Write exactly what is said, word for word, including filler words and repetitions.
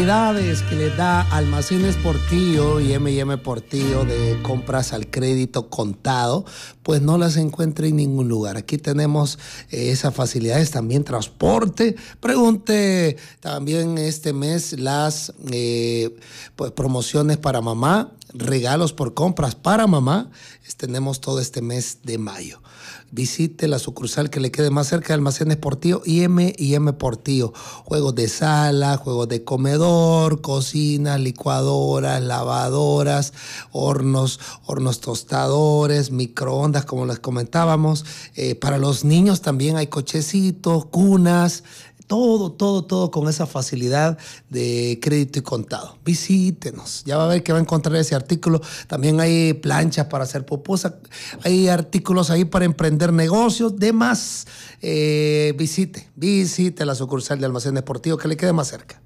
facilidades que les da Almacenes Portillo y eme y eme Portillo de compras al crédito contado, pues no las encuentra en ningún lugar. Aquí tenemos eh, esas facilidades, también transporte. Pregunte también este mes las eh, pues, promociones para mamá, regalos por compras para mamá. Tenemos todo este mes de mayo. Visite la sucursal que le quede más cerca de Almacenes Portillo y eme y eme Portillo. Juegos de sala, juegos de comedor, cocinas, licuadoras, lavadoras, hornos, hornos tostadores, microondas, como les comentábamos. Eh, para los niños también hay cochecitos, cunas. Todo, todo, todo con esa facilidad de crédito y contado. Visítenos. Ya va a ver que va a encontrar ese artículo. También hay planchas para hacer pupusa. Hay artículos ahí para emprender negocios. Demás, eh, visite, visite la sucursal de Almacenes Portillo que le quede más cerca.